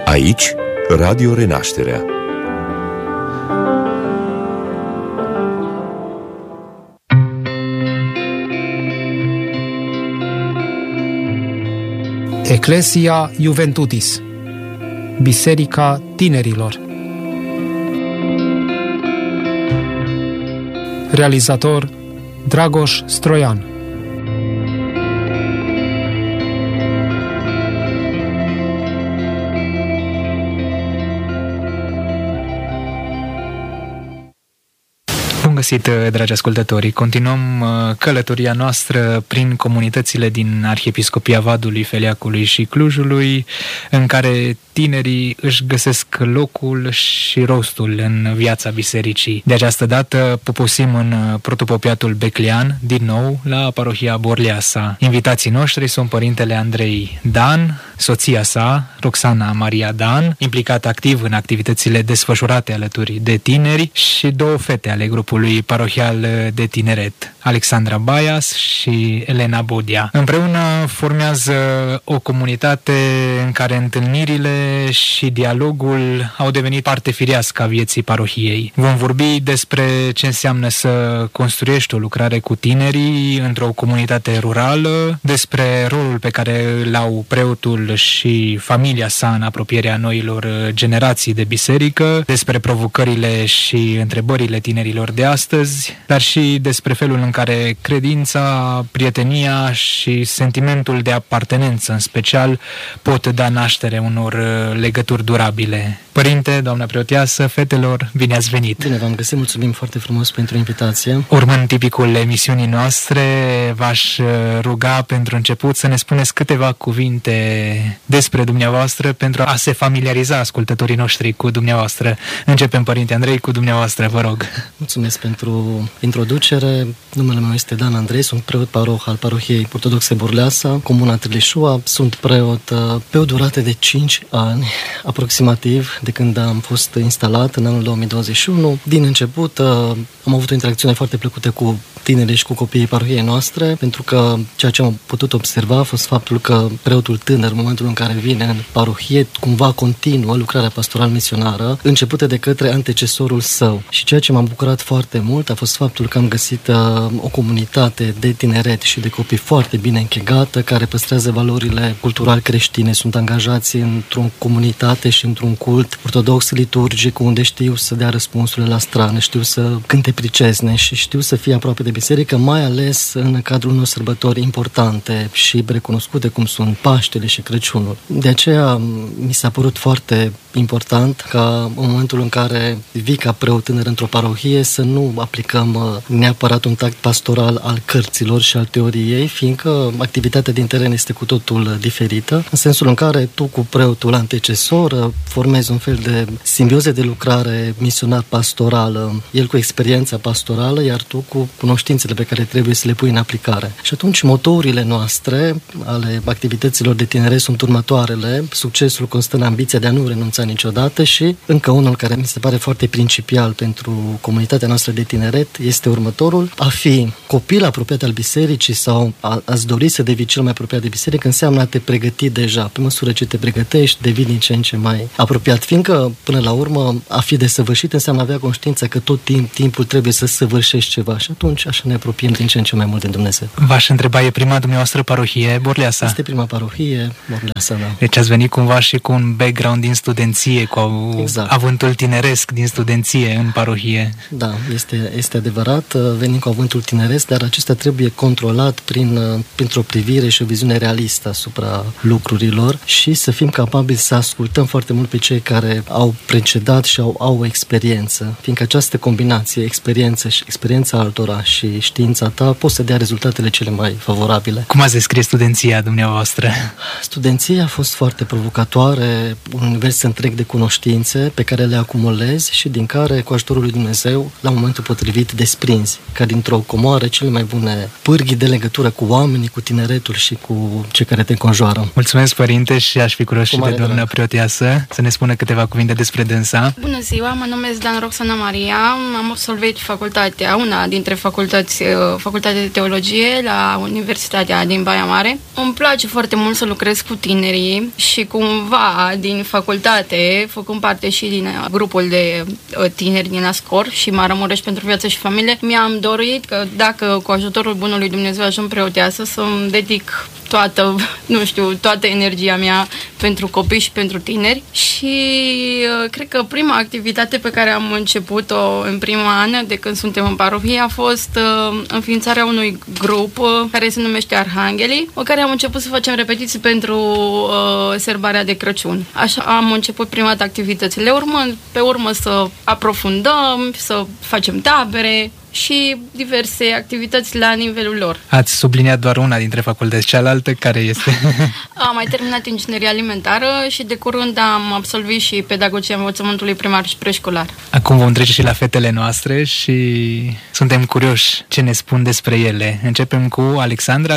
Aici, Radio Renașterea. Ecclesia Juventutis, Biserica Tinerilor. Realizator Dragoș Stroian. Bun găsit, dragi ascultători! Continuăm călătoria noastră prin comunitățile din Arhiepiscopia Vadului, Feleacului și Clujului, în care tinerii își găsesc locul și rostul în viața bisericii. De această dată poposim în protopopiatul Beclean, din nou la parohia Borleasa. Invitații noștri sunt părintele Andrei Dan, soția sa, Roxana Maria Dan, implicată activ în activitățile desfășurate alături de tineri, și două fete ale grupului parohial de tineret, Alexandra Baias și Elena Bodia. Împreună formează o comunitate în care întâlnirile și dialogul au devenit parte firească a vieții parohiei. Vom vorbi despre ce înseamnă să construiești o lucrare cu tinerii într-o comunitate rurală, despre rolul pe care îl au preotul și familia sa în apropierea noilor generații de biserică, despre provocările și întrebările tinerilor de astăzi, dar și despre felul în care credința, prietenia și sentimentul de apartenență în special pot da naștere unor legături durabile. Părinte, doamna preoteasă, fetelor, bine ați venit! Bine v-am găsit, mulțumim foarte frumos pentru invitație. Urmând tipicul emisiunii noastre, v-aș ruga pentru început să ne spuneți câteva cuvinte despre dumneavoastră pentru a se familiariza ascultătorii noștri cu dumneavoastră. Începem, părinte Andrei, cu dumneavoastră, vă rog. Mulțumesc pentru introducere. Numele meu este Dan Andrei, sunt preot paroh al parohiei ortodoxe Borleasa, comuna Târlișua. Sunt preot pe o durată de 5 ani, aproximativ, de când am fost instalat în anul 2021. Din început am avut o interacțiune foarte plăcută cu tinerii și cu copiii parohiei noastre, pentru că ceea ce am putut observa a fost faptul că preotul tânăr, în momentul în care vine în parohie, cumva continuă lucrarea pastoral-misionară începută de către antecesorul său. Și ceea ce m-a bucurat foarte mult a fost faptul că am găsit o comunitate de tineret și de copii foarte bine închegată, care păstrează valorile culturale creștine, sunt angajați într-o comunitate și într-un cult ortodox liturgic, unde știu să dea răspunsurile la strană, știu să cânte pricezne și știu să fie aproape de biserică, mai ales în cadrul unor sărbători importante și recunoscute, cum sunt Paștele și Crăciunul. De aceea mi s-a părut foarte important ca în momentul în care vii ca preot tânăr într-o parohie să nu aplicăm neapărat un tact pastoral al cărților și al teoriei, fiindcă activitatea din teren este cu totul diferită, în sensul în care tu cu preotul antecesor formezi un fel de simbioză de lucrare misionar-pastorală, el cu experiența pastorală, iar tu cu cunoștințele pe care trebuie să le pui în aplicare. Și atunci motourile noastre ale activităților de tineret sunt următoarele: succesul constă în ambiția de a nu renunța niciodată, și încă unul care mi se pare foarte principial pentru comunitatea noastră de tineret este următorul: a fi copil apropiat al bisericii sau a-ți dori să devii cel mai apropiat de biserică înseamnă a te pregăti deja. Pe măsură ce te pregătești, devii din ce în ce mai apropiat, fiindcă până la urmă a fi desăvârșit înseamnă avea conștiința că tot timpul trebuie să săvârșești ceva, și atunci așa ne apropiem din ce în ce mai mult de Dumnezeu. V-aș întreba, e prima dumneavoastră parohie Borleasa? Este prima parohie Borleasa, da. Deci ați venit cumva și cu un background din studenție, cu avântul tineresc din studenție în parohie. Da, este adevărat, venim cu avântul tineresc, dar acesta trebuie controlat printr-o privire și o viziune realistă asupra lucrurilor și să fim capabili să ascultăm foarte mult pe cei care au precedat și au o experiență, fiindcă această combinație, experiența altora și știința ta, poți să dea rezultatele cele mai favorabile. Cum ați descris studenția dumneavoastră? Studenția a fost foarte provocatoare, un univers întreg de cunoștințe pe care le acumulezi și din care, cu ajutorul lui Dumnezeu, la momentul potrivit desprinzi, ca dintr-o comoară, cele mai bune pârghii de legătură cu oamenii, cu tineretul și cu cei care te înconjoară. Mulțumesc, părinte! aminte și aș fi curios și de doamna preoteasă să ne spună câteva cuvinte despre dânsa. Bună ziua, mă numesc Dan Roxana Maria, am absolvit una dintre facultatea de teologie la Universitatea din Baia Mare. Îmi place foarte mult să lucrez cu tinerii și cumva din facultate, făcând parte și din grupul de tineri din Ascor și Maramureș pentru viață și familie, mi-am dorit că dacă cu ajutorul bunului Dumnezeu ajung preoteasă să-mi dedic toată energia mea pentru copii și pentru tineri și cred că prima activitate pe care am început-o în prima an de când suntem în parohie a fost înființarea unui grup care se numește Arhanghelii, în care am început să facem repetiții pentru sărbarea de Crăciun. Așa am început prima dată activitățile, pe urmă să aprofundăm, să facem tabere și diverse activități la nivelul lor. Ați subliniat doar una dintre facultăți, cealaltă care este? Am mai terminat ingineria alimentară și de curând am absolvit și pedagogia învățământului primar și preșcolar. Acum vom trece și la fetele noastre și suntem curioși ce ne spun despre ele. Începem cu Alexandra,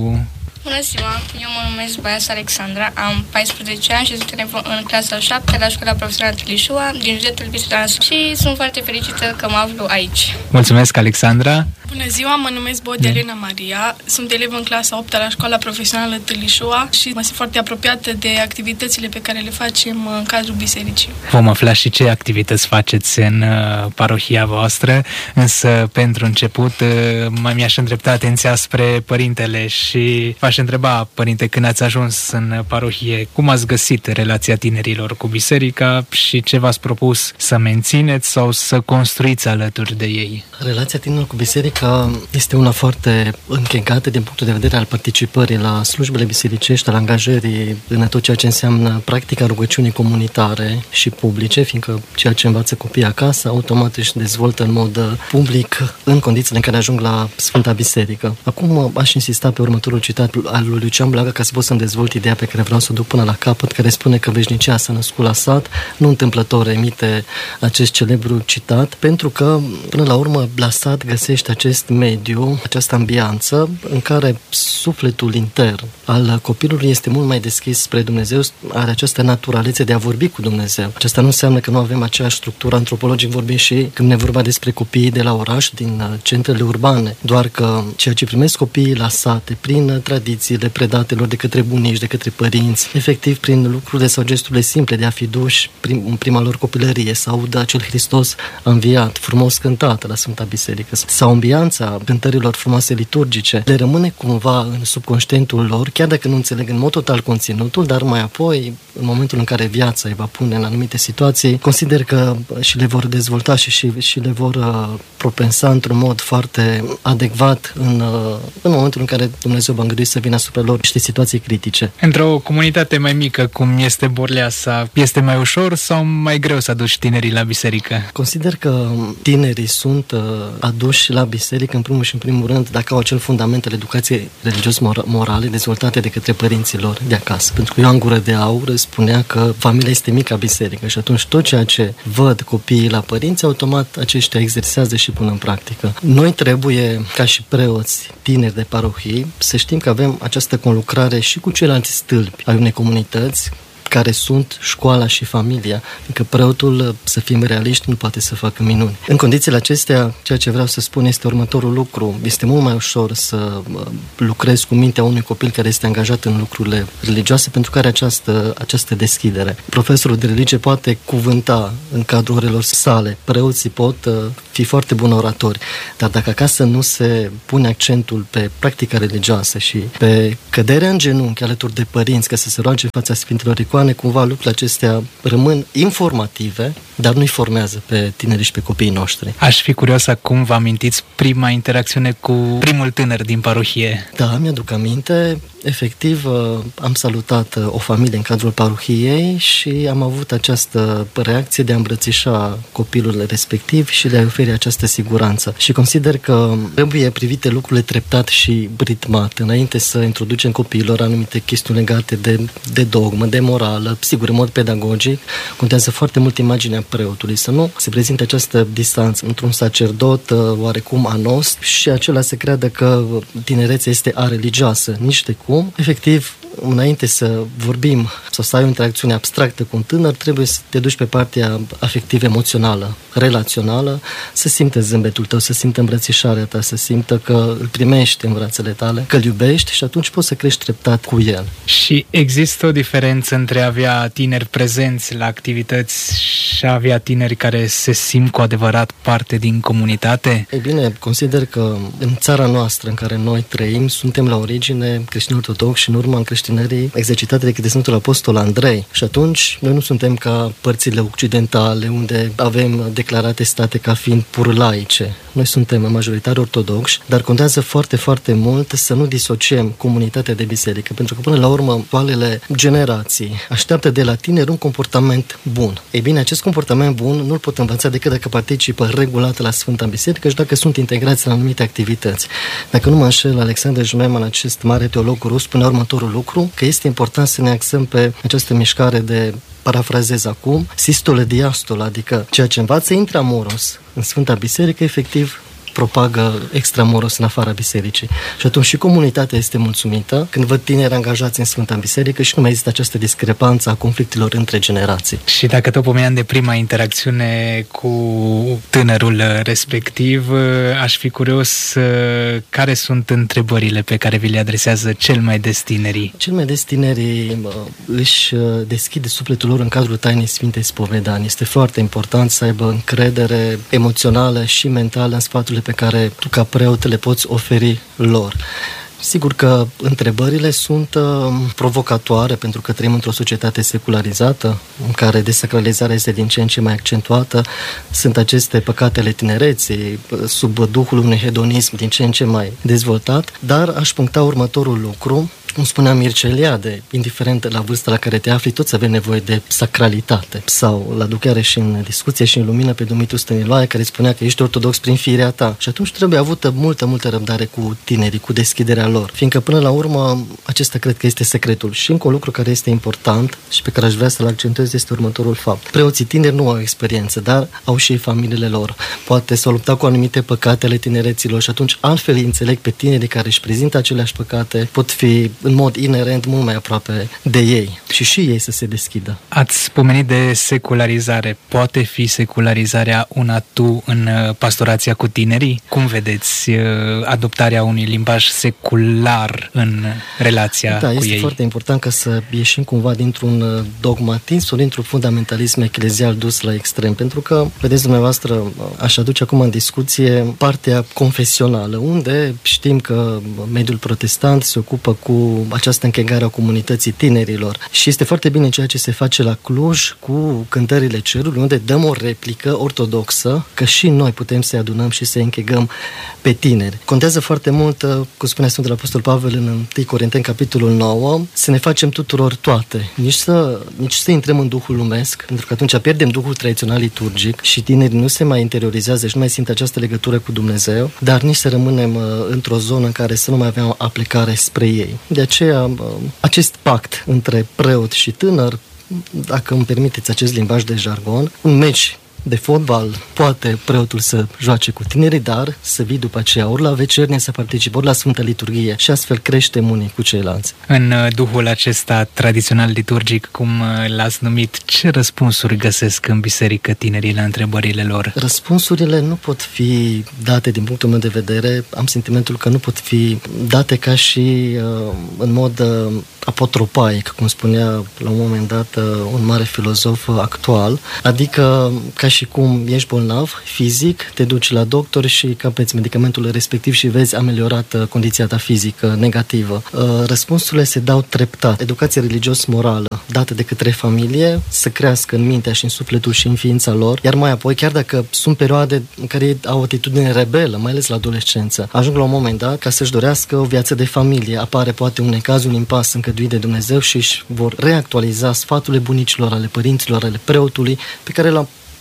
Bună ziua, eu mă numesc Baias Alexandra, am 14 ani și sunt în clasa 7 la Școala Profesională Târlișoara din județul Bistrița și sunt foarte fericită că mă aflu aici. Mulțumesc, Alexandra! Bună ziua, mă numesc Bodelina Maria, sunt elev în clasa 8 la Școala Profesională Târlișoara și mă simt foarte apropiată de activitățile pe care le facem în cadrul bisericii. Vom afla și ce activități faceți în parohia voastră, însă pentru început mi-aș îndrepta atenția spre părintele și v-aș întreba, părinte, când ați ajuns în parohie, cum ați găsit relația tinerilor cu biserica și ce v-ați propus să mențineți sau să construiți alături de ei? Relația tinerilor cu biserica este una foarte închegată din punctul de vedere al participării la slujbele bisericești, al angajării în tot ceea ce înseamnă practica rugăciunii comunitare și publice, fiindcă ceea ce învață copiii acasă automat își dezvoltă în mod public în condițiile în care ajung la Sfânta Biserică. Acum aș insista pe următorul citat al lui Lucian Blaga ca să pot să-mi dezvolt ideea pe care vreau să o duc până la capăt, care spune că veșnicia s-a născut la sat. Nu întâmplător emite acest celebru citat, pentru că până la urmă la sat găsește acest mediu, această ambianță în care sufletul intern al copilului este mult mai deschis spre Dumnezeu, are această naturalețe de a vorbi cu Dumnezeu. Aceasta nu înseamnă că nu avem aceeași structură antropologic vorbim și când ne vorba despre copiii de la oraș, din centrele urbane, doar că ceea ce primesc copiii la sate, prin tradițiile predate lor de către bunici, de către părinți, efectiv prin lucrurile sau gesturile simple de a fi duși în prima lor copilărie, să audă acel Hristos înviat, frumos cântat la Sfânta Biserică, sau ambianța cântărilor frumoase liturgice, le rămâne cumva în subconștientul lor, chiar dacă nu înțeleg în mod total conținutul, dar mai apoi, în momentul în care viața îi va pune în anumite situații, consider că și le vor dezvolta și le vor propensa într-un mod foarte adecvat în momentul în care Dumnezeu va îngădui să vină asupra lor niște situații critice. Într-o comunitate mai mică, cum este Borleasa, este mai ușor sau mai greu să aduci tinerii la biserică? Consider că tinerii sunt aduși la biserică în primul și în primul rând dacă au acel fundament al educației religios-morale dezvoltate de către părinții lor de acasă. Pentru că Ioan Gură de Aur spunea că familia este mica biserică și atunci tot ceea ce văd copiii la părinți, automat aceștia exersează și pun în practică. Noi trebuie, ca și preoți tineri de parohii, să știm că avem această conlucrare și cu ceilalți stâlpi ai unei comunități care sunt școala și familia, fiindcă preotul, să fim realiști, nu poate să facă minuni. În condițiile acestea, ceea ce vreau să spun este următorul lucru. Este mult mai ușor să lucrezi cu mintea unui copil care este angajat în lucrurile religioase pentru care această deschidere. Profesorul de religie poate cuvânta în cadrul orelor sale, preoții pot fi foarte buni oratori, dar dacă acasă nu se pune accentul pe practica religioasă și pe căderea în genunchi alături de părinți ca să se roage fața Sfintelor Icoane, cumva lucrurile acestea rămân informative, dar nu-i formează pe tinerii și pe copiii noștri. Aș fi curios acum, vă amintiți prima interacțiune cu primul tânăr din parohie? Da, mi-aduc aminte. Efectiv, am salutat o familie în cadrul parohiei și am avut această reacție de a îmbrățișa copilul respectiv și de a oferi această siguranță. Și consider că trebuie privite lucrurile treptat și ritmat, înainte să introducem copiilor anumite chestiuni legate de dogmă, de morală, sigur, în mod pedagogic. Contează foarte mult imaginea preotului, să nu se prezinte această distanță într-un sacerdot oarecum anost și acela se creadă că tinerețea este areligioasă, nici de cum. Efectiv, înainte să vorbim sau să ai o interacțiune abstractă cu un tânăr, trebuie să te duci pe partea afectiv-emoțională, relațională, să simtă zâmbetul tău, să simtă îmbrățișarea ta, să simtă că îl primești în brațele tale, că îl iubești și atunci poți să crești treptat cu el. Și există o diferență între a avea tineri prezenți la activități și a avea tineri care se simt cu adevărat parte din comunitate? Ei bine, consider că în țara noastră în care noi trăim, suntem la origine creștini ortodoxi și în urma încreștinării exercitate de către Sfântul Apostol Andrei. Și atunci noi nu suntem ca părțile occidentale unde avem declarate state ca fiind pur laice. Noi suntem majoritari ortodoxi, dar contează foarte, foarte mult să nu disociem comunitatea de biserică, pentru că până la urmă actualele generații așteaptă de la tineri un comportament bun. Ei bine, acest comportament bun nu-l pot învăța decât dacă participă regulat la Sfânta Biserică și dacă sunt integrați în anumite activități. Dacă nu mă înșel, Alexander Jmeman, acest mare teolog rus, spune următorul lucru, că este important să ne axăm pe această mișcare de, parafrazez acum, sistole diastole, adică ceea ce învață intramuros în Sfânta Biserică, efectiv propagă extramuros în afara bisericii. Și atunci și comunitatea este mulțumită când văd tineri angajați în Sfânta Biserică și nu mai există această discrepanță a conflictelor între generații. Și dacă tot pomeneam de prima interacțiune cu tânărul respectiv, aș fi curios care sunt întrebările pe care vi le adresează cel mai des tinerii? Cel mai des tinerii își deschide sufletul lor în cadrul tainei Sfintei Spovedanii. Este foarte important să aibă încredere emoțională și mentală în sfaturile pe care tu ca preot le poți oferi lor. Sigur că întrebările sunt provocatoare pentru că trăim într-o societate secularizată în care desacralizarea este din ce în ce mai accentuată. Sunt aceste păcate ale tinereții sub duhul unui hedonism din ce în ce mai dezvoltat, dar aș puncta următorul lucru. Cum spunea Mircea Eliade, indiferent la vârsta la care te afli, toți avem nevoie de sacralitate. Sau l-aduc iară și în discuție și în lumină pe Dumitru Stăniloae, care spunea că ești ortodox prin firea ta. Și atunci trebuie avută multă răbdare cu tinerii, cu deschiderea lor. Fiindcă până la urmă, acesta cred că este secretul. Și încă un lucru care este important și pe care aș vrea să-l accentuez este următorul fapt. Preoții tineri nu au experiență, dar au și ei familiile lor. Poate s-au luptat cu anumite păcate ale tinereților și atunci altfel îi înțeleg pe tinerii care își prezintă aceleași păcate, pot fi în mod inerent mult mai aproape de ei și ei să se deschidă. Ați pomenit de secularizare. Poate fi secularizarea un atu în pastorația cu tinerii? Cum vedeți adoptarea unui limbaj secular în relația cu ei? Da, este foarte important ca să ieșim cumva dintr-un dogmatism sau dintr-un fundamentalism eclezial dus la extrem, pentru că, vedeți dumneavoastră, aș aduce acum în discuție partea confesională, unde știm că mediul protestant se ocupă cu această închegare a comunității tinerilor. Și este foarte bine ceea ce se face la Cluj cu cântările cerului, unde dăm o replică ortodoxă, că și noi putem să-i adunăm și să-i închegăm pe tineri. Contează foarte mult, cum spunea Sfântul Apostol Pavel în 1 Corinteni, capitolul 9, să ne facem tuturor toate. Nici să intrăm în duhul lumesc, pentru că atunci pierdem duhul tradițional liturgic și tinerii nu se mai interiorizează și nu mai simt această legătură cu Dumnezeu, dar nici să rămânem într-o zonă în care să nu mai avem aplicare spre ei. De aceea, acest pact între preot și tânăr, dacă îmi permiteți acest limbaj de jargon, un meci de fotbal, poate preotul să joace cu tinerii, dar să vii după aceea ori la vecernie să participi, ori la Sfânta Liturghie și astfel creștem unii cu ceilalți. În duhul acesta tradițional liturgic, cum l-ați numit, ce răspunsuri găsesc în biserică tinerii la întrebările lor? Răspunsurile nu pot fi date, din punctul meu de vedere, am sentimentul că nu pot fi date ca și în mod apotropaic, cum spunea la un moment dat un mare filozof actual, adică ca și cum ești bolnav fizic, te duci la doctor și capeți medicamentul respectiv și vezi ameliorată condiția ta fizică negativă. Răspunsurile se dau treptat. Educația religios-morală dată de către familie să crească în mintea și în sufletul și în ființa lor, iar mai apoi, chiar dacă sunt perioade în care ei au o atitudine rebelă, mai ales la adolescență, ajung la un moment dat ca să-și dorească o viață de familie. Apare poate un necaz, un impas încăduit de Dumnezeu și își vor reactualiza sfaturile bunicilor, ale părinților, ale preotului, pe care l-au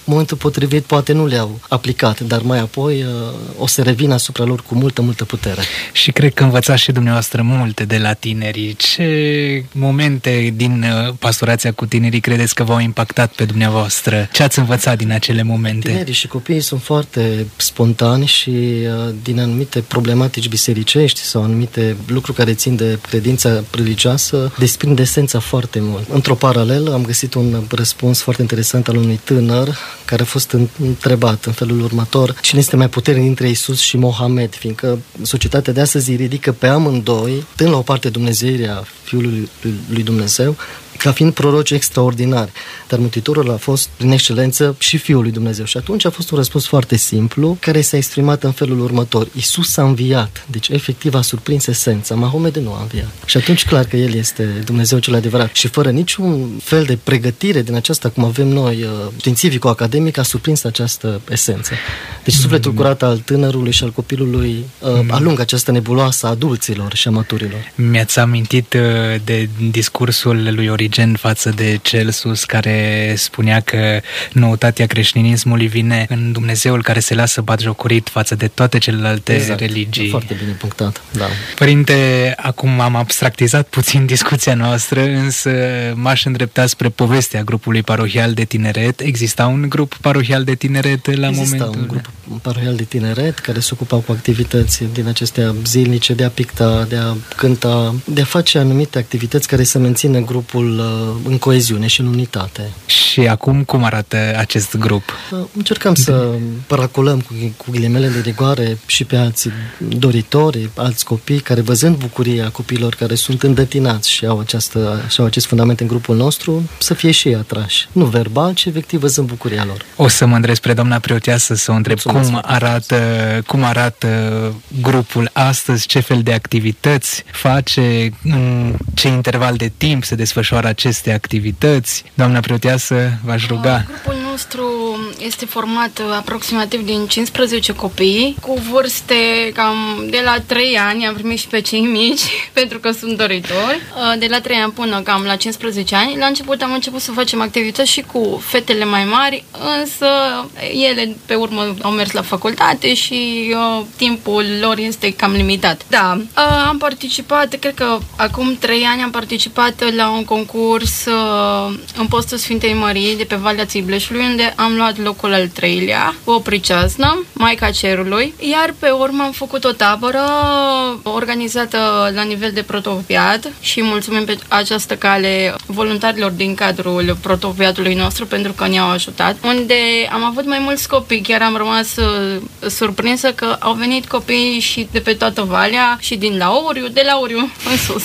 momentul potrivit poate nu le-au aplicat, dar mai apoi o să revină asupra lor cu multă putere. Și cred că învățați și dumneavoastră multe de la tinerii. Ce momente din pastorația cu tinerii credeți că v-au impactat pe dumneavoastră? Ce ați învățat din acele momente? Tinerii și copiii sunt foarte spontani și din anumite problematici bisericești sau anumite lucruri care țin de credința religioasă desprind esența foarte mult. Într-o paralelă am găsit un răspuns foarte interesant al unui tânăr care a fost întrebat în felul următor: cine este mai puternic dintre Iisus și Mohamed? Fiindcă societatea de astăzi îi ridică pe amândoi, tând la o parte dumnezeirea Fiului lui Dumnezeu, ca fiind proroci extraordinari. Dar Mântuitorul a fost, prin excelență, și Fiul lui Dumnezeu. Și atunci a fost un răspuns foarte simplu, care s-a exprimat în felul următor: Iisus a înviat. Deci, efectiv, a surprins esența. Mahomed nu a înviat. Și atunci, clar că El este Dumnezeu cel adevărat. Și fără niciun fel de pregătire din aceasta, cum avem noi, științifico-academic, a surprins această esență. Deci, sufletul curat al tânărului și al copilului alungă această nebuloasă a adulților și a maturilor. Mi-ați amintit de discursul lui Origen față de Celsus, care spunea că noutatea creștinismului vine în Dumnezeul care se lasă batjocorit față de toate celelalte religii. Foarte bine punctat, da. Părinte, acum am abstractizat puțin discuția noastră, însă m-aș îndrepta spre povestea grupului parohial de tineret. Exista un grup parohial de tineret la momentul? Un grup parohial de tineret care se ocupa cu activități din acestea zilnice, de a picta, de a cânta, de a face anumite activități care să mențină grupul în coeziune și în unitate. Și acum cum arată acest grup? Încercăm să paraculăm cu ghilimele de rigoare și pe alți doritori, alți copii care, văzând bucuria copiilor care sunt îndătinați și au acest fundament în grupul nostru, să fie și ei atrași. Nu verbal, ci efectiv văzând bucuria lor. O să mă îndrept spre doamna preoteasă să o întreb cum arată grupul astăzi, ce fel de activități face, în ce interval de timp se desfășoară aceste activități. Doamna preoteasă, v-aș ruga. Grupul nostru este format aproximativ din 15 copii cu vârste cam de la 3 ani, am primit și pe cei mici pentru că sunt doritori, de la 3 ani până cam la 15 ani. La început am început să facem activități și cu fetele mai mari, însă ele pe urmă au mers la facultate și timpul lor este cam limitat. Da, am participat, cred că acum 3 ani am participat la un concurs în postul Sfintei Mării de pe Valea Țibleșului, unde am luat locul al 3-lea cu o priceaznă, Maica Cerului, iar pe urmă am făcut o tabără organizată la nivel de protopiat și mulțumim pe această cale voluntarilor din cadrul protopiatului nostru pentru că ne-au ajutat, unde am avut mai mulți copii, chiar am rămas surprinsă că au venit copii și de pe toată Valea și din Lauriu, de Lauriu în sus.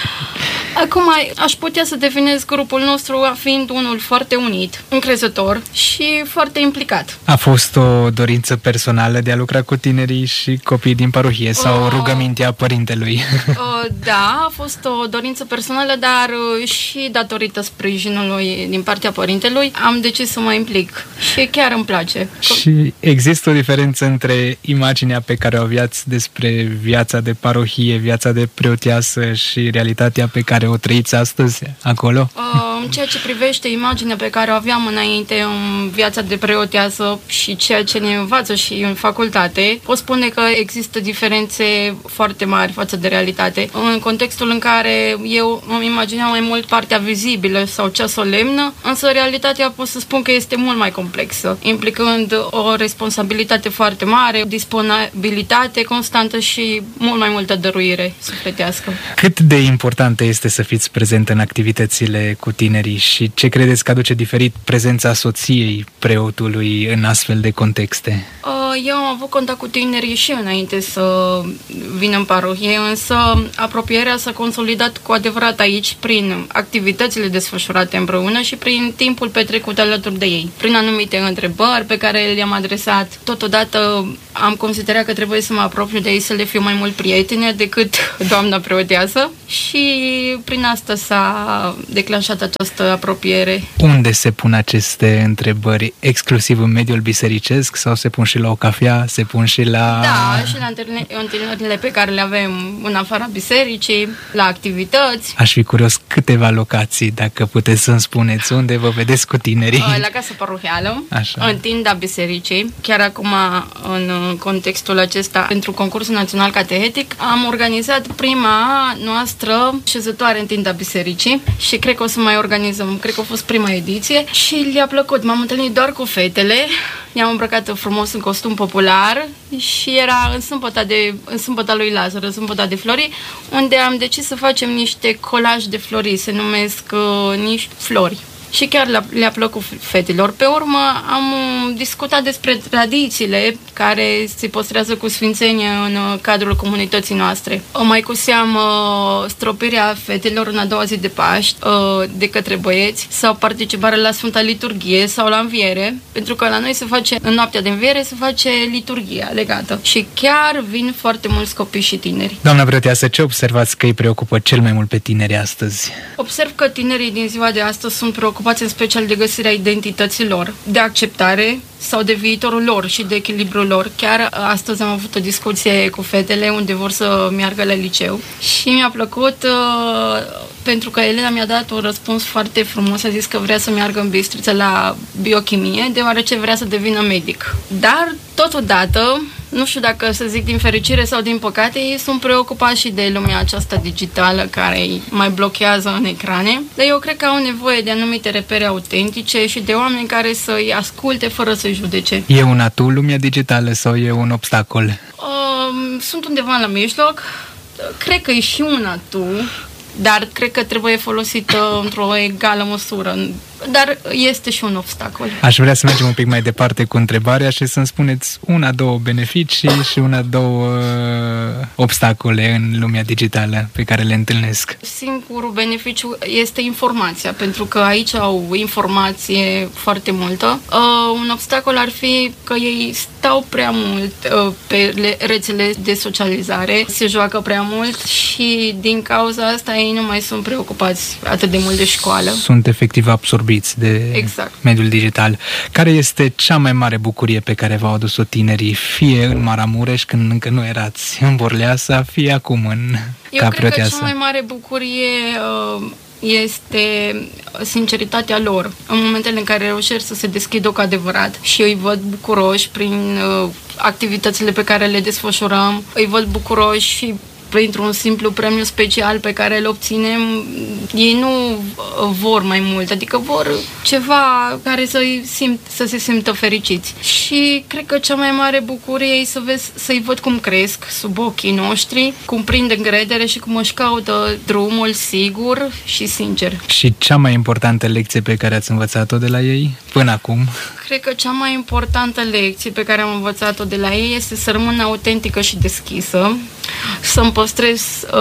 Acum aș putea să definez grupul nostru fiind unul foarte unit, încrezător și foarte implicat. A fost o dorință personală de a lucra cu tinerii și copiii din parohie sau rugămintea părintelui? Da, a fost o dorință personală, dar și datorită sprijinului din partea părintelui am decis să mă implic și chiar îmi place. Și există o diferență între imaginea pe care o aveați despre viața de parohie, viața de preoteasă și realitatea pe care o trăiți astăzi acolo? În ceea ce privește imaginea pe care o aveam înainte în viața de preoteasă și ceea ce ne învață și în facultate, pot spune că există diferențe foarte mari față de realitate. În contextul în care eu îmi imaginam mai mult partea vizibilă sau cea solemnă, însă realitatea pot să spun că este mult mai complexă, implicând o responsabilitate foarte mare, disponibilitate constantă și mult mai multă dăruire sufletească. Cât de importantă este să fiți prezent în activitățile cu tinerii și ce credeți că aduce diferit prezența soției preotului în astfel de contexte? Eu am avut contact cu tinerii și înainte să vin în parohie, însă apropierea s-a consolidat cu adevărat aici prin activitățile desfășurate împreună și prin timpul petrecut alături de ei, prin anumite întrebări pe care le-am adresat. Totodată am considerat că trebuie să mă apropiu de ei, să le fiu mai mult prietene decât doamna preoteasă. și prin asta s-a declanșat această apropiere. Unde se pun aceste întrebări? Exclusiv în mediul bisericesc sau se pun și la o cafea, se pun și la... Da, și la întâlnirile pe care le avem în afara bisericii, la activități. Aș fi curios câteva locații, dacă puteți să-mi spuneți unde vă vedeți cu tinerii. La casa parohială, așa, în tinda bisericii. Chiar acum, în contextul acesta, pentru concursul național catehetic, am organizat prima noastră șezătoare în tinda bisericii și cred că o să mai organizăm, cred că a fost prima ediție și le-a plăcut. M-am întâlnit doar cu fetele, i-am îmbrăcat frumos în costum popular și era în sâmbăta lui Lazar, în sâmbăta de flori, unde am decis să facem niște colaje de flori, se numesc niște flori. Și chiar le-a plăcut fetelor. Pe urmă am discutat despre tradițiile care se păstrează cu sfințenie în cadrul comunității noastre. Mai cu seamă stropirea fetelor în a doua zi de Paști de către băieți sau participarea la Sfânta Liturghie sau la înviere, pentru că la noi se face, în noaptea de înviere, se face liturghia legată. Și chiar vin foarte mulți copii și tineri. Doamna preoteasă, ce observați că îi preocupă cel mai mult pe tineri astăzi? Observ că tinerii din ziua de astăzi sunt preocupați în special de găsirea identității lor, de acceptare sau de viitorul lor și de echilibrul lor. Chiar astăzi am avut o discuție cu fetele unde vor să meargă la liceu și mi-a plăcut pentru că Elena mi-a dat un răspuns foarte frumos, a zis că vrea să meargă în Bistrița la biochimie, deoarece vrea să devină medic. Dar, totodată, nu știu dacă să zic din fericire sau din păcate, ei sunt preocupați și de lumea aceasta digitală care îi mai blochează în ecrane. Dar eu cred că au nevoie de anumite repere autentice și de oameni care să-i asculte fără să-i judece. E un atu lumea digitală sau e un obstacol? Sunt undeva la mijloc. Cred că e și un atu, dar cred că trebuie folosită într-o egală măsură. Dar este și un obstacol. Aș vrea să mergem un pic mai departe cu întrebarea și să-mi spuneți două beneficii și două obstacole în lumea digitală pe care le întâlnesc. Singurul beneficiu este informația, pentru că aici au informație foarte multă. Un obstacol ar fi că ei stau prea mult pe rețele de socializare, se joacă prea mult și din cauza asta ei nu mai sunt preocupați atât de mult de școală. Sunt efectiv absorbiți de mediul digital. Care este cea mai mare bucurie pe care v-au adus-o tinerii, fie în Maramureș, când încă nu erați în Borleasa, fie acum ca preoteasă? Eu cred că cea mai mare bucurie este sinceritatea lor. În momentele în care reușesc să se deschidă cu adevărat și îi văd bucuroși prin activitățile pe care le desfășurăm, îi văd bucuroși și printr-un simplu premiu special pe care îl obținem, ei nu vor mai mult, adică vor ceva care să se simtă fericiți. Și cred că cea mai mare bucurie e să-i văd cum cresc sub ochii noștri, cum prind încredere și cum își caută drumul sigur și sincer. Și cea mai importantă lecție pe care ați învățat-o de la ei până acum? Cred că cea mai importantă lecție pe care am învățat-o de la ei este să rămân autentică și deschisă, să-mi păstrez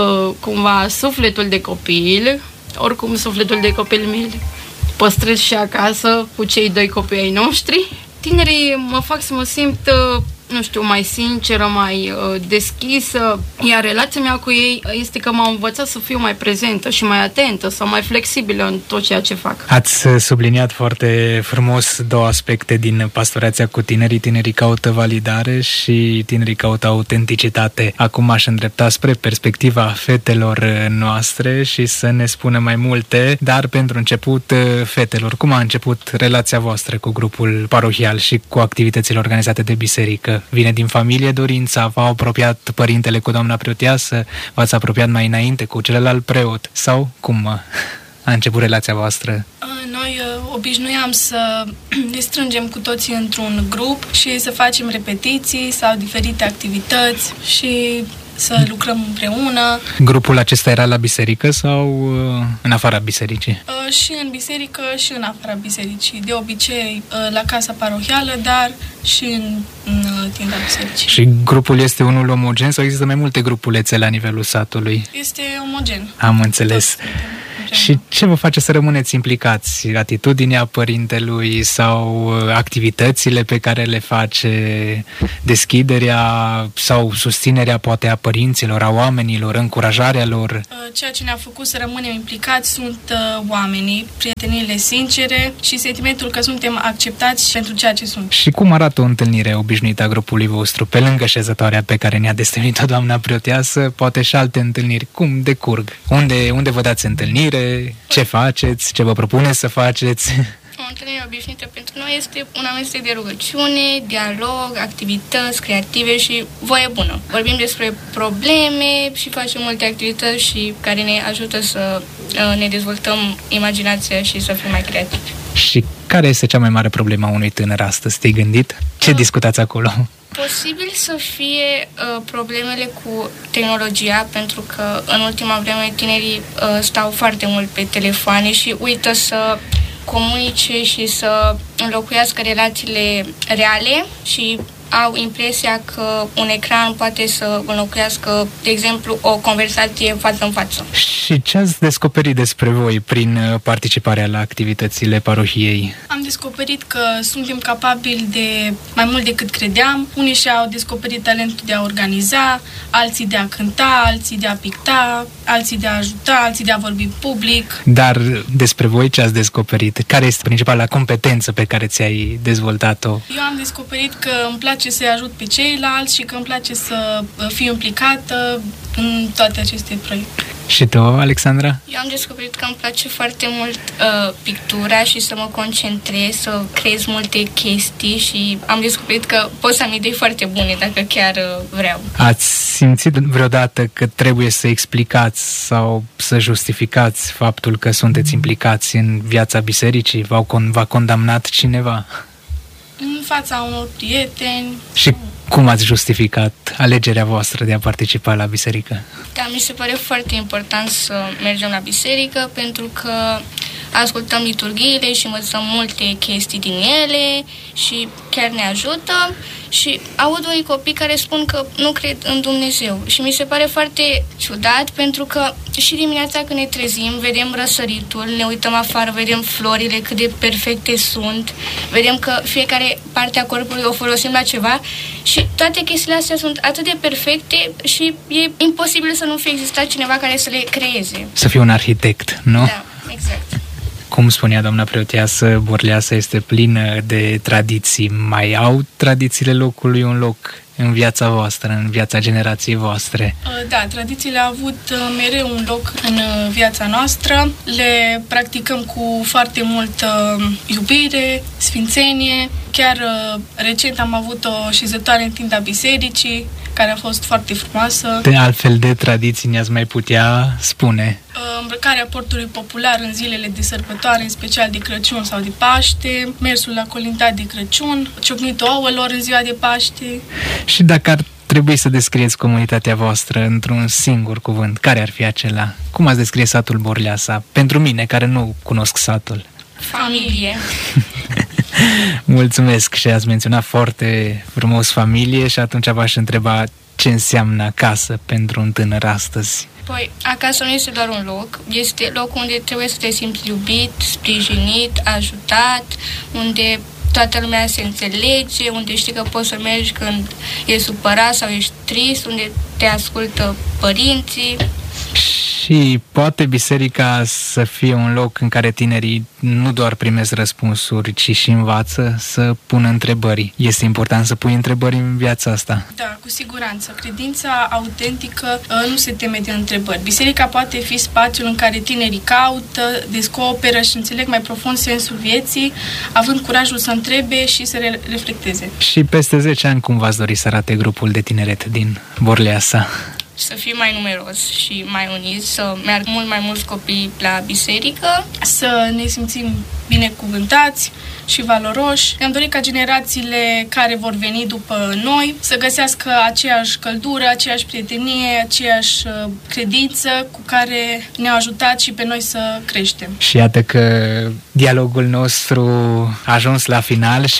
cumva sufletul de copil, oricum sufletul de copil mi-l păstrez și acasă cu cei doi copii ai noștri. Tinerii mă fac să mă simt, nu știu, mai sinceră, mai deschisă, iar relația mea cu ei este că m-au învățat să fiu mai prezentă și mai atentă sau mai flexibilă în tot ceea ce fac. Ați subliniat foarte frumos două aspecte din pastorația cu tinerii. Tinerii caută validare și tinerii caută autenticitate. Acum aș îndrepta spre perspectiva fetelor noastre și să ne spună mai multe, dar pentru început, fetelor, cum a început relația voastră cu grupul parohial și cu activitățile organizate de biserică? Vine din familie dorința? V-a apropiat părintele cu doamna preoteasă? V-ați apropiat mai înainte cu celălalt preot? Sau cum a început relația voastră? Noi obișnuiam să ne strângem cu toții într-un grup și să facem repetiții sau diferite activități și să lucrăm împreună. Grupul acesta era la biserică sau în afara bisericii? Și în biserică și în afara bisericii. De obicei la casa parohială, dar și în tinda bisericii. Și grupul este unul omogen sau există mai multe grupulețe la nivelul satului? Este omogen. Am înțeles. Și ce vă face să rămâneți implicați? Atitudinea părintelui sau activitățile pe care le face, deschiderea sau susținerea poate a părinților, a oamenilor, încurajarea lor? Ceea ce ne-a făcut să rămânem implicați sunt oamenii, prieteniile sincere și sentimentul că suntem acceptați pentru ceea ce sunt. Și cum arată o întâlnire obișnuită a grupului vostru? Pe lângă șezătoarea pe care ne-a destăinuit-o doamna preoteasă, poate și alte întâlniri. Cum decurg? Unde vă dați întâlnire? Ce faceți? Ce vă propuneți să faceți? O întâlnire obișnuită pentru noi este un amestec de rugăciune, dialog, activități creative și voie bună. Vorbim despre probleme și facem multe activități și care ne ajută să ne dezvoltăm imaginația și să fim mai creativi. Și care este cea mai mare problemă a unui tânăr astăzi? Te-ai gândit? Ce discutați acolo? Posibil să fie problemele cu tehnologia, pentru că în ultima vreme tinerii stau foarte mult pe telefoane și uită să comunice și să înlocuiască relațiile reale și au impresia că un ecran poate să înlocuiască, de exemplu, o conversație față în față. Și ce ați descoperit despre voi prin participarea la activitățile parohiei? Am descoperit că suntem capabili de mai mult decât credeam. Unii și-au descoperit talentul de a organiza, alții de a cânta, alții de a picta, alții de a ajuta, alții de a vorbi public. Dar despre voi ce ați descoperit? Care este principala competență pe care ți-ai dezvoltat-o? Eu am descoperit că îmi place să-i ajut pe ceilalți și că îmi place să fiu implicată în toate aceste proiecte. Și tu, Alexandra? Eu am descoperit că îmi place foarte mult pictura și să mă concentrez, să creez multe chestii și am descoperit că pot să am idei foarte bune dacă chiar vreau. Ați simțit vreodată că trebuie să explicați sau să justificați faptul că sunteți implicați în viața bisericii? V-a condamnat cineva? În fața unor prieteni. Și cum ați justificat alegerea voastră de a participa la biserică? Da, mi se pare foarte important să mergem la biserică pentru că ascultăm liturghiile și învățăm multe chestii din ele și chiar ne ajută. Și aud unii copii care spun că nu cred în Dumnezeu și mi se pare foarte ciudat pentru că și dimineața când ne trezim, vedem răsăritul, ne uităm afară, vedem florile cât de perfecte sunt, vedem că fiecare parte a corpului o folosim la ceva și toate chestiile astea sunt atât de perfecte și e imposibil să nu fie existat cineva care să le creeze. Să fie un arhitect, nu? Da, exact. Cum spunea doamna preoteasă, Borleasa este plină de tradiții. Mai au tradițiile locului un loc în viața voastră, în viața generației voastre? Da, tradițiile au avut mereu un loc în viața noastră. Le practicăm cu foarte multă iubire, sfințenie. Chiar recent am avut o șezătoare în tinda bisericii, care a fost foarte frumoasă. De altfel de tradiții ne-ați mai putea spune? Îmbrăcarea portului popular în zilele de sărbătoare, în special de Crăciun sau de Paște, mersul la colindat de Crăciun, ciocnitul ouălor în ziua de Paște. Și dacă ar trebui să descrieți comunitatea voastră într-un singur cuvânt, care ar fi acela? Cum ați descrie satul Borleasa? Pentru mine, care nu cunosc satul. Familie. Mulțumesc și ați menționat foarte frumos familie și atunci v-aș întreba ce înseamnă acasă pentru un tânăr astăzi. Păi, acasă nu este doar un loc, este locul unde trebuie să te simți iubit, sprijinit, ajutat, unde toată lumea se înțelege, unde știi că poți să mergi când ești supărat sau ești trist, unde te ascultă părinții. Și poate biserica să fie un loc în care tinerii nu doar primesc răspunsuri, ci și învață să pună întrebări. Este important să pui întrebări în viața asta. Da, cu siguranță. Credința autentică nu se teme de întrebări. Biserica poate fi spațiul în care tinerii caută, descoperă și înțeleg mai profund sensul vieții, având curajul să întrebe și să reflecteze. Și peste 10 ani cum v-ați dori să arate grupul de tineret din Borleasa? Să fie mai numeros și mai uniți, să meargă mult mai mulți copii la biserică. Să ne simțim binecuvântați și valoroși. Ne-am dorit ca generațiile care vor veni după noi să găsească aceeași căldură, aceeași prietenie, aceeași credință cu care ne-au ajutat și pe noi să creștem. Și iată că Dialogul nostru a ajuns la final și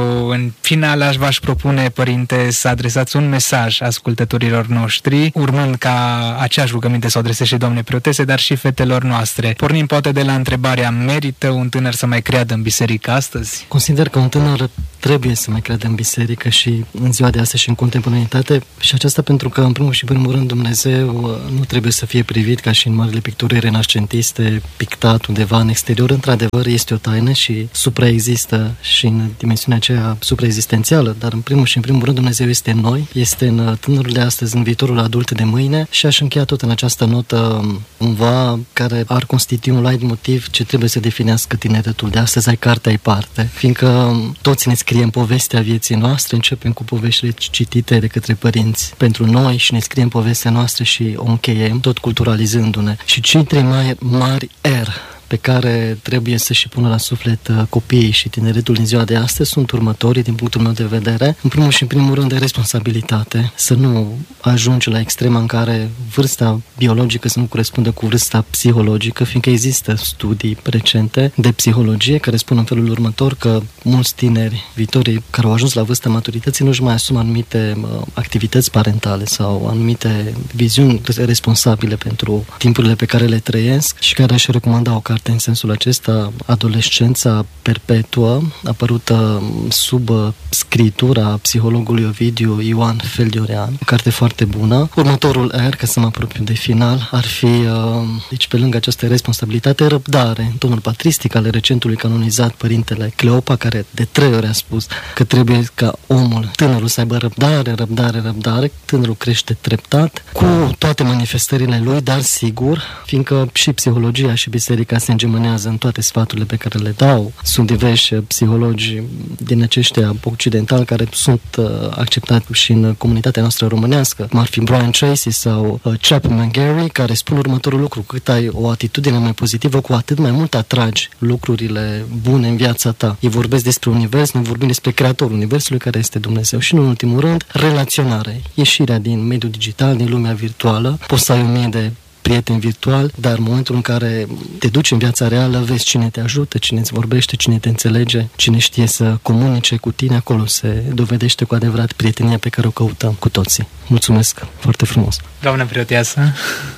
în final v-aș propune, părinte, să adresați un mesaj ascultătorilor noștri, urmând ca aceeași rugăminte să o adreseze și doamne preotese, dar și fetelor noastre. Pornim poate de la întrebarea: merită un tânăr să mai creadă în biserică astăzi? Consider că un tânăr trebuie să mai creadă în biserică și în ziua de astăzi și în contemporaneitate, și aceasta pentru că, în primul și primul rând, Dumnezeu nu trebuie să fie privit ca și în marile picturi renascentiste, pictat undeva în exterior. Într-adevăr, este o taină și supraexistă și în dimensiunea aceea supraexistențială, dar în primul și în primul rând Dumnezeu este în noi, este în tânărul de astăzi, în viitorul adult de mâine. Și aș încheia tot în această notă cumva care ar constitui un leitmotiv ce trebuie să definească tineretul de astăzi: ai carte, ai parte. Fiindcă toți ne scriem povestea vieții noastre, începem cu poveștile citite de către părinți pentru noi și ne scriem povestea noastră și o încheiem, tot culturalizându-ne. Și cei trei mari R pe care trebuie să și pună la suflet copiii și tineretul din ziua de astăzi sunt următorii, din punctul meu de vedere. În primul și în primul rând, de responsabilitate, să nu ajungi la extrema în care vârsta biologică să nu corespunde cu vârsta psihologică, fiindcă există studii recente de psihologie care spun în felul următor că mulți tineri viitorii care au ajuns la vârsta maturității nu-și mai asumă anumite activități parentale sau anumite viziuni responsabile pentru timpurile pe care le trăiesc, și care aș recomanda o carte în sensul acesta, Adolescența perpetuă, apărută sub scritura psihologului Ovidiu Ioan Feldiorean, o carte foarte bună. Următorul R, ca să mă apropiu de final, ar fi, deci pe lângă această responsabilitate, răbdare, în tonul patristic al recentului canonizat Părintele Cleopa, care de 3 ori a spus că trebuie ca omul, tânărul, să aibă răbdare. Tânărul crește treptat, cu toate manifestările lui, dar sigur, fiindcă și psihologia și biserica se îngemânează în toate sfaturile pe care le dau. Sunt diversi psihologi din aceștia occidentali care sunt acceptați și în comunitatea noastră românească, cum ar fi Brian Tracy sau Chapman Gary, care spun următorul lucru: cât ai o atitudine mai pozitivă, cu atât mai mult atragi lucrurile bune în viața ta. Ei vorbesc despre univers, noi vorbim despre creatorul universului, care este Dumnezeu. Și în ultimul rând, relaționare, ieșirea din mediul digital, din lumea virtuală. Poți să ai 1000 de prieten virtual, dar în momentul în care te duci în viața reală, vezi cine te ajută, cine îți vorbește, cine te înțelege, cine știe să comunice cu tine. Acolo se dovedește cu adevărat prietenia pe care o căutăm cu toții. Mulțumesc foarte frumos! Doamnă preoteasă!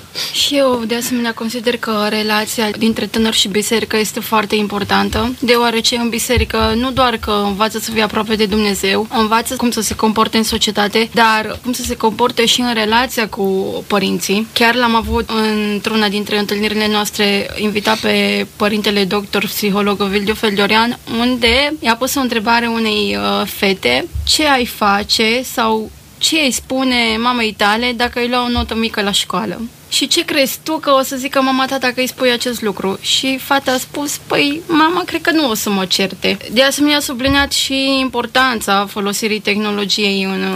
Și eu, de asemenea, consider că relația dintre tânăr și biserică este foarte importantă, deoarece în biserică nu doar că învață să fie aproape de Dumnezeu, învață cum să se comporte în societate, dar cum să se comporte și în relația cu părinții. Chiar l-am avut într-una dintre întâlnirile noastre invitat pe părintele doctor psiholog Ovidiu Feldiorean, unde i-a pus o întrebare unei fete: ce ai face sau ce îi spune mamei tale dacă îi lua o notă mică la școală? Și ce crezi tu că o să zică mama ta dacă îi spui acest lucru? Și fata a spus: păi, mama, cred că nu o să mă certe. De asemenea, a subliniat și importanța folosirii tehnologiei în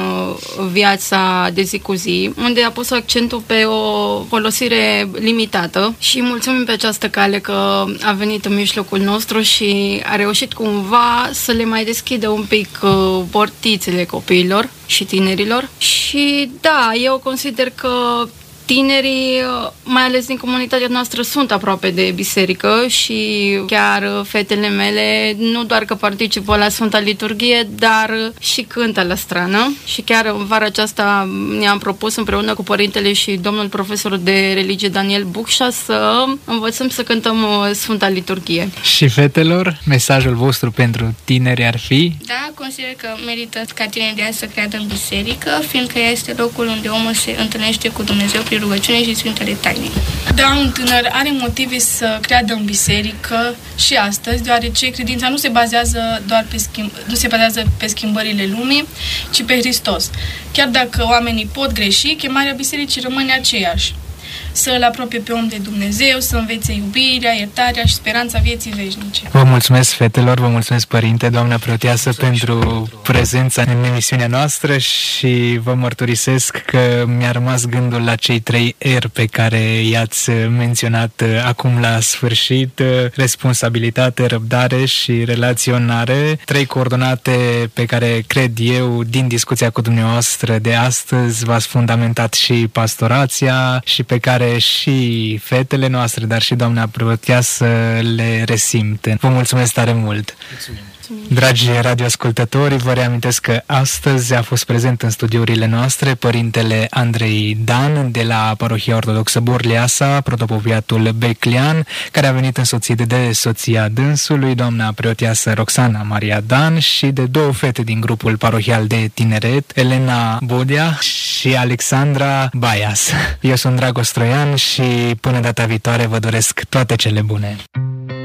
viața de zi cu zi, unde a pus accentul pe o folosire limitată, și mulțumim pe această cale că a venit în mijlocul nostru și a reușit cumva să le mai deschidă un pic portițele copiilor și tinerilor. Și da, eu consider că tinerii, mai ales din comunitatea noastră, sunt aproape de biserică și chiar fetele mele nu doar că participă la Sfânta Liturghie, dar și cântă la strană. Și chiar în vara aceasta ne-am propus împreună cu părintele și domnul profesor de religie Daniel Bucșa să învățăm să cântăm Sfânta Liturghie. Și fetelor, mesajul vostru pentru tineri ar fi? Da, consider că merită ca tinerii să creadă în biserică, fiindcă ea este locul unde omul se întâlnește cu Dumnezeu prin rugăciune și Sfintele Taine. Da, un tânăr are motive să creadă în biserică și astăzi, deoarece credința nu se bazează doar pe schimbările lumii, ci pe Hristos. Chiar dacă oamenii pot greși, chemarea bisericii rămâne aceeași: să îl apropie pe om de Dumnezeu, să învețe iubirea, iertarea și speranța vieții veșnice. Vă mulțumesc, fetelor, vă mulțumesc, părinte, doamna preoteasă, pentru prezența în emisiunea noastră și vă mărturisesc că mi-a rămas gândul la cei 3 R pe care i-ați menționat acum la sfârșit: responsabilitate, răbdare și relaționare. 3 coordonate pe care, cred eu, din discuția cu dumneavoastră de astăzi v-ați fundamentat și pastorația și pe care care și fetele noastre, dar și doamna preoteasă le resimt. Vă mulțumesc tare mult! Mulțumim! Dragi radioascultători, vă reamintesc că astăzi a fost prezent în studiourile noastre părintele Andrei Dan de la Parohia Ortodoxă Burleasa, protopopiatul Beclean, care a venit însoțit de soția dânsului, doamna preoteasă Roxana Maria Dan, și de două fete din grupul parohial de tineret, Elena Bodea și Alexandra Baias. Eu sunt Dragos Troian și până data viitoare vă doresc toate cele bune.